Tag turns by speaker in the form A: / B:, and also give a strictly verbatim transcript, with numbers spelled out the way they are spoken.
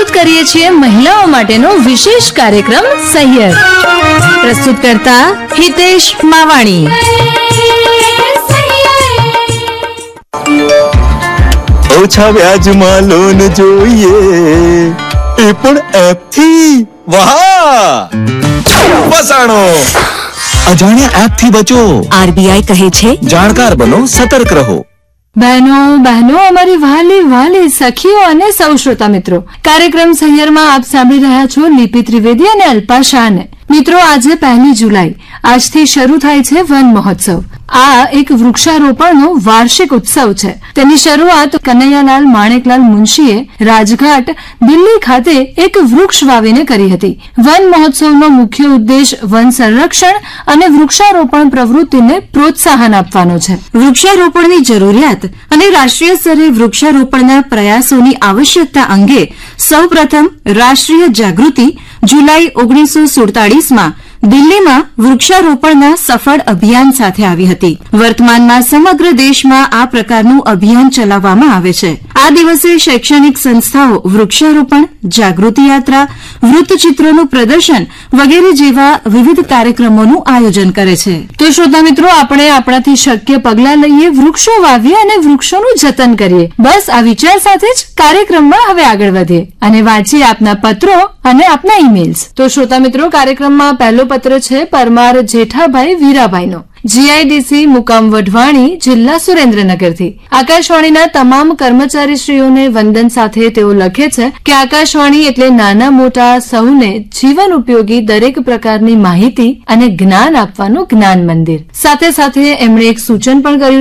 A: પ્રસ્તુત કરીએ છીએ મહિલાઓ માટેનો વિશેષ કાર્યક્રમ સહિયર. પ્રસ્તુત કરતા હિતેશ માવાણી.
B: ઓછા વ્યાજમાં લોન જોઈએ એ પણ એપ થી. વાહ, ફસાણો. અજાણ્યા એપ થી બચો.
C: આરબીઆઈ કહે છે
B: જાણકાર બનો, સતર્ક રહો.
A: બહેનો બહેનો અમારી વાલી વાલી સખીઓ અને સૌ શ્રોતા મિત્રો, કાર્યક્રમ સહિયરમાં આપ સાંભળી રહ્યા છો લિપિ ત્રિવેદી અને અલ્પા શાહને. મિત્રો, આજે પહેલી જુલાઈ આજથી શરૂ થાય છે વન મહોત્સવ. આ એક વૃક્ષારોપણનો વાર્ષિક ઉત્સવ છે. તેની શરૂઆત કનૈયાલાલ માણેકલાલ મુનશીએ રાજઘાટ દિલ્હી ખાતે એક વૃક્ષ વાવીને કરી હતી. વન મહોત્સવનો મુખ્ય ઉદ્દેશ વન સંરક્ષણ અને વૃક્ષારોપણ પ્રવૃત્તિને પ્રોત્સાહન આપવાનો છે.
C: વૃક્ષારોપણની જરૂરિયાત અને રાષ્ટ્રીય સ્તરે વૃક્ષારોપણના પ્રયાસોની આવશ્યકતા અંગે સૌપ્રથમ રાષ્ટ્રીય જાગૃતિ જુલાઈ ઓગણીસો સુડતાલીસમાં દિલ્હીમાં વૃક્ષારોપણના સફળ અભિયાન સાથે આવી હતી. વર્તમાનમાં સમગ્ર દેશમાં આ પ્રકારનું અભિયાન ચલાવવામાં આવે છે. આ દિવસે શૈક્ષણિક સંસ્થાઓ વૃક્ષારોપણ, જાગૃતિ યાત્રા, વૃત્તચિત્રોનું પ્રદર્શન વગેરે જેવા વિવિધ કાર્યક્રમોનું આયોજન કરે છે.
A: તો શ્રોતા મિત્રો, આપણે આપણાથી શક્ય પગલાં લઈએ, વૃક્ષો વાવીએ અને વૃક્ષોનું જતન કરીએ. બસ આ વિચાર સાથે જ કાર્યક્રમમાં હવે આગળ વધીએ અને વાંચીએ આપના પત્રો અને આપના ઈમેલ્સ. તો શ્રોતા મિત્રો, કાર્યક્રમમાં પહેલો પત્ર છે પરમાર જેઠાભાઈ વીરાભાઈનો. જીઆઈડીસી મુકામ વઢવાણી, જિલ્લા સુરેન્દ્રનગરથી. આકાશવાણીના તમામ કર્મચારીશ્રીઓને વંદન સાથે તેઓ લખે છે કે આકાશવાણી એટલે નાના મોટા સૌને જીવન ઉપયોગી દરેક પ્રકારની માહિતી અને જ્ઞાન આપવાનું જ્ઞાન મંદિર. સાથે સાથે એમણે એક સૂચન પણ કર્યું